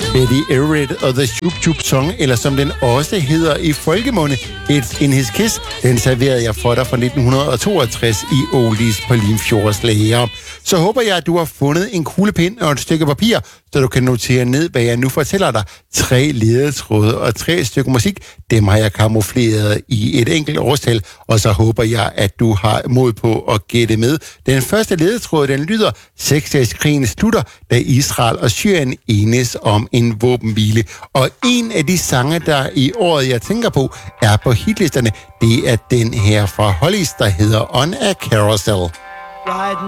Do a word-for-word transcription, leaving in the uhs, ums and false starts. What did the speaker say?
Eddie Everett og The Shoop Shoop Song, eller som den også hedder i folkemunde, It's in His Kiss, den serverede jeg for dig fra nitten toogtres i Oldies på Limfjords Lager. Så håber jeg, at du har fundet en kuglepind og et stykke papir, så du kan notere ned, hvad jeg nu fortæller dig. Tre ledetråde og tre stykker musik, dem har jeg kamufleret i et enkelt årstal, og så håber jeg, at du har mod på at gætte med. Den første ledetråd, den lyder: seksdageskrigen slutter, da Israel og Syrien enes om en våbenhvile. Og en af de sange, der i året, jeg tænker på, er på hitlisterne, det er den her fra Hollies, der hedder On a Carousel. Riding